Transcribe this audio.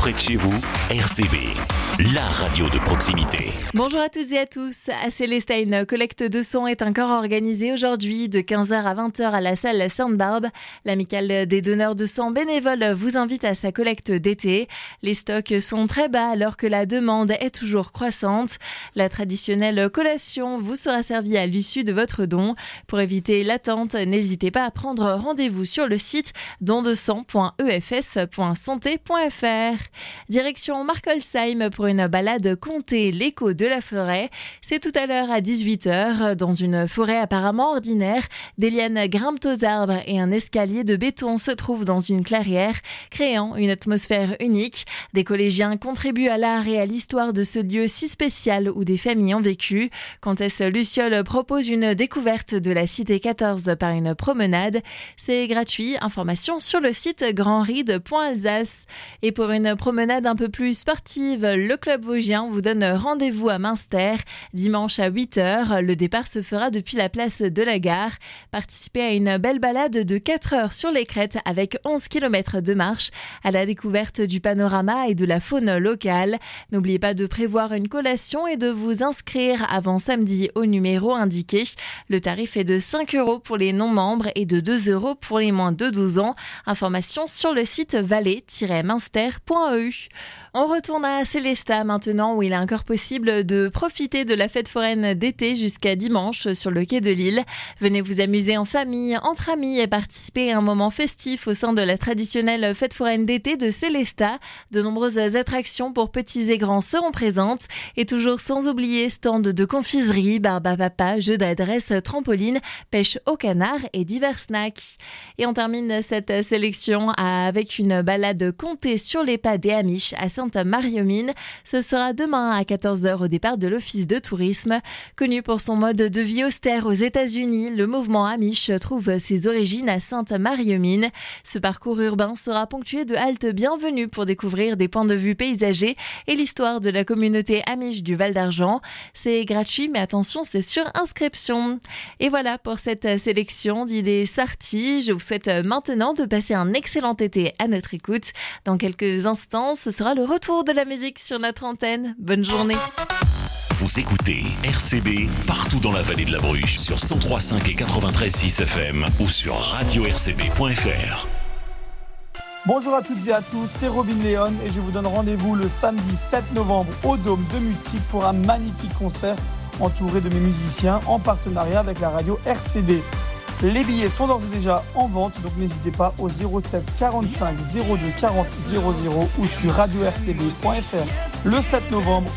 près de chez vous, RCB, la radio de proximité. Bonjour à toutes et à tous. À Célestat, une collecte de sons est encore organisée aujourd'hui de 15h à 20h à la salle Sainte-Barbe. L'amicale des donneurs de sang bénévoles vous invite à sa collecte d'été. Les stocks sont très bas alors que la demande est toujours croissante. La traditionnelle collation vous sera servie à l'issue de votre don. Pour éviter l'attente, n'hésitez pas à prendre rendez-vous sur le site dondesang.efs.santé.fr. Direction Markolsheim pour une balade conter l'écho de la forêt. C'est tout à l'heure à 18h. Dans une forêt apparemment ordinaire, des lianes grimpent aux arbres et un escalier de béton se trouve dans une clairière, créant une atmosphère unique. Des collégiens contribuent à l'art et à l'histoire de ce lieu si spécial où des familles ont vécu. Comtesse Luciole propose une découverte de la cité 14 par une promenade. C'est gratuit. Information sur le site grandride.alsace. Et pour une promenade un peu plus sportive, le club vosgien vous donne rendez-vous à Münster. Dimanche à 8h, le départ se fera depuis la place de la gare. Participez à une belle balade de 4 heures sur les crêtes avec 11 km de marche à la découverte du panorama et de la faune locale. N'oubliez pas de prévoir une collation et de vous inscrire avant samedi au numéro indiqué. Le tarif est de 5 € pour les non-membres et de 2 € pour les moins de 12 ans. Information sur le site valais-münster.eu. On retourne à Célestat maintenant où il est encore possible de profiter de la fête foraine d'été jusqu'à dimanche sur le quai de Lille. Venez vous amuser en famille, entre amis et participer à un moment festif au sein de la traditionnelle fête foraine d'été de Célestat. De nombreuses attractions pour petits et grands seront présentes et toujours sans oublier stand de confiserie, barbe à papa, jeux d'adresse, trampoline, pêche au canard et divers snacks. Et on termine cette sélection avec une balade comptée sur les pas des Amish à Sainte-Marie-aux-Mines. Ce sera demain à 14h au départ de l'Office de tourisme. Connu pour son mode de vie austère aux États-Unis, le mouvement Amish trouve ses origines à Sainte-Marie-aux-Mines. Ce parcours urbain sera ponctué de haltes bienvenues pour découvrir des points de vue paysagers et l'histoire de la communauté Amish du Val d'Argent. C'est gratuit, mais attention, c'est sur inscription. Et voilà pour cette sélection d'idées sorties. Je vous souhaite maintenant de passer un excellent été à notre écoute. Dans quelques instants, ce sera le retour de la musique sur notre antenne. Bonne journée. Vous écoutez RCB partout dans la vallée de la Bruche sur 103.5 et 93.6 FM ou sur radio-rcb.fr. Bonjour à toutes et à tous, c'est Robin Léon et je vous donne rendez-vous le samedi 7 novembre au Dôme de Mutzig pour un magnifique concert entouré de mes musiciens en partenariat avec la radio RCB. Les billets sont d'ores et déjà en vente, donc n'hésitez pas au 07 45 02 40 00 ou sur radio-rcb.fr le 7 novembre.